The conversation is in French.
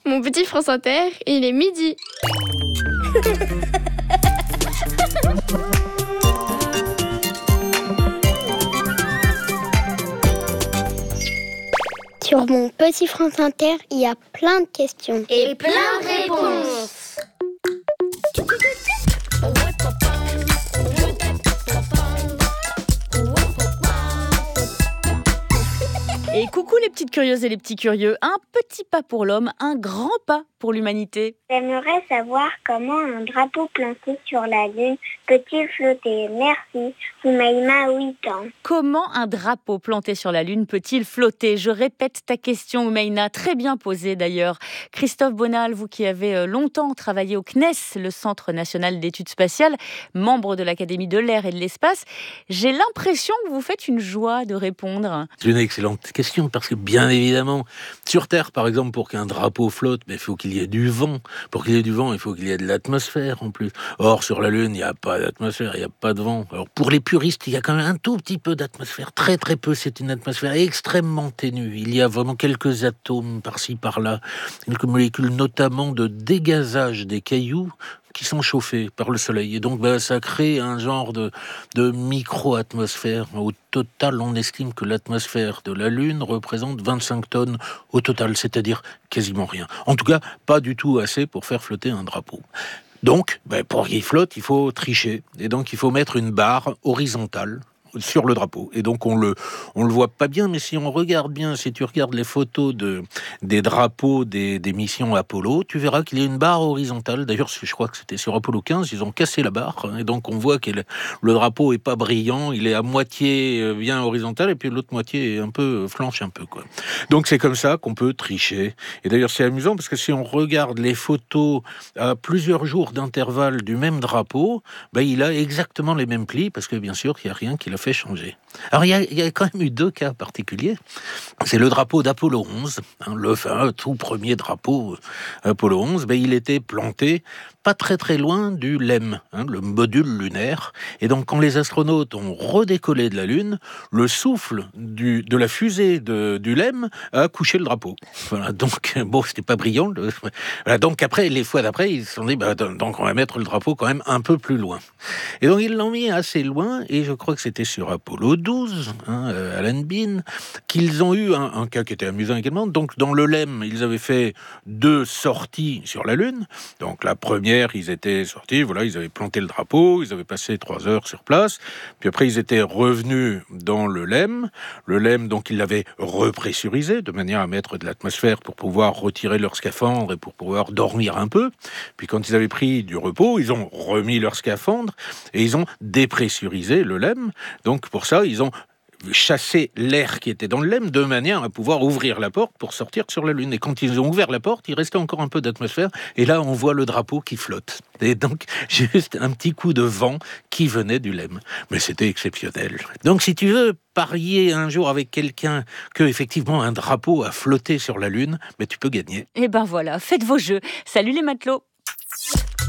mon petit France Inter, il est midi. Sur mon petit France Inter, il y a plein de questions. Et plein de réponses. Et coucou les petites curieuses et les petits curieux. Un petit pas pour l'homme, un grand pas pour l'humanité. J'aimerais savoir comment un drapeau planté sur la Lune peut-il flotter. Merci, Soumaïma, 8 ans. Comment un drapeau planté sur la Lune peut-il flotter? Je répète ta question, Oumeina, très bien posée d'ailleurs. Christophe Bonal, vous qui avez longtemps travaillé au CNES, le Centre national d'études spatiales, membre de l'Académie de l'air et de l'espace, j'ai l'impression que vous faites une joie de répondre. C'est une excellente question parce que bien évidemment, sur Terre par exemple, pour qu'un drapeau flotte, il faut qu'il y ait du vent. Pour qu'il y ait du vent, il faut qu'il y ait de l'atmosphère en plus. Or, sur la Lune, il n'y a pas d'atmosphère, il n'y a pas de vent. Alors, pour les puristes, il y a quand même un tout petit peu d'atmosphère. Très, très peu. C'est une atmosphère extrêmement ténue. Il y a vraiment quelques atomes par-ci, par-là. Quelques molécules, notamment de dégazage des cailloux qui sont chauffés par le soleil. Et donc, ça crée un genre de micro-atmosphère. Au total, on estime que l'atmosphère de la Lune représente 25 tonnes au total, c'est-à-dire quasiment rien. En tout cas, pas du tout assez pour faire flotter un drapeau. Donc, pour qu'il flotte, il faut tricher. Et donc, il faut mettre une barre horizontale sur le drapeau. Et donc, on le voit pas bien, mais si on regarde bien, si tu regardes les photos des drapeaux des missions Apollo, tu verras qu'il y a une barre horizontale. D'ailleurs, je crois que c'était sur Apollo 15, ils ont cassé la barre. Et donc, on voit que le drapeau est pas brillant, il est à moitié bien horizontal, et puis l'autre moitié est un peu flanche un peu, quoi. Donc, c'est comme ça qu'on peut tricher. Et d'ailleurs, c'est amusant, parce que si on regarde les photos à plusieurs jours d'intervalle du même drapeau, il a exactement les mêmes plis, parce que bien sûr, il n'y a rien qui l'a fait changer. Alors, il y a quand même eu deux cas particuliers. C'est le drapeau d'Apollo 11, le tout premier drapeau Apollo 11. Il était planté pas très très loin du LEM, le module lunaire. Et donc, quand les astronautes ont redécollé de la Lune, le souffle de la fusée du LEM a couché le drapeau. Voilà, donc, c'était pas brillant. Voilà, donc, après, les fois d'après, ils se sont dit, donc on va mettre le drapeau quand même un peu plus loin. Et donc, ils l'ont mis assez loin, et je crois que c'était sur Apollo 12, Alan Bean, qu'ils ont eu un cas qui était amusant également. Donc, dans le LEM, ils avaient fait 2 sorties sur la Lune. Donc, la première, ils étaient sortis, voilà, ils avaient planté le drapeau, ils avaient passé 3 heures sur place. Puis après, ils étaient revenus dans le LEM. Le LEM, donc, ils l'avaient repressurisé de manière à mettre de l'atmosphère pour pouvoir retirer leur scaphandre et pour pouvoir dormir un peu. Puis, quand ils avaient pris du repos, ils ont remis leur scaphandre et ils ont dépressurisé le LEM. Donc, pour ça, ils ont chasser l'air qui était dans le LEM de manière à pouvoir ouvrir la porte pour sortir sur la Lune. Et quand ils ont ouvert la porte, il restait encore un peu d'atmosphère. Et là, on voit le drapeau qui flotte. Et donc, juste un petit coup de vent qui venait du LEM. Mais c'était exceptionnel. Donc, si tu veux parier un jour avec quelqu'un que, effectivement, un drapeau a flotté sur la Lune, tu peux gagner. Et voilà, faites vos jeux. Salut les matelots.